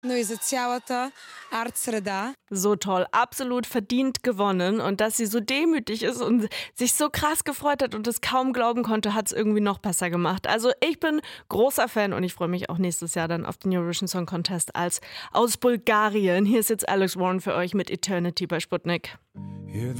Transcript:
So toll, absolut verdient gewonnen. Und dass sie so demütig ist und sich so krass gefreut hat und es kaum glauben konnte, hat es irgendwie noch besser gemacht. Also ich bin großer Fan und ich freue mich auch nächstes Jahr dann auf den Eurovision Song Contest aus Bulgarien. Hier ist jetzt Alex Warren für euch mit Eternity bei Sputnik.